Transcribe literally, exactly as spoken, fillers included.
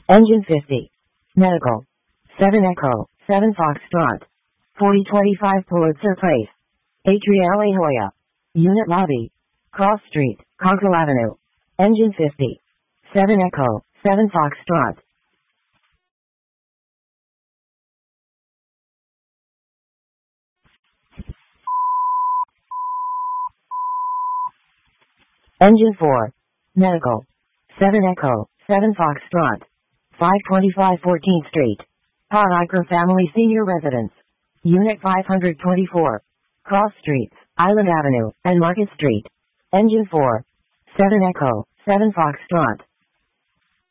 Engine fifty. Medical. seven Echo, seven Foxtrot. forty twenty-five Pulitzer Place. Atria La Jolla. Unit Lobby. Cross Street, Conco Avenue. Engine fifty. seven Echo, seven Foxtrot. Engine four. Medical. seven Echo, seven Foxtrot. five twenty-five fourteenth Street. Parker Family Senior Residence. Unit five twenty-four. Cross Streets, Island Avenue, and Market Street. Engine four. seven Echo, seven Foxtrot.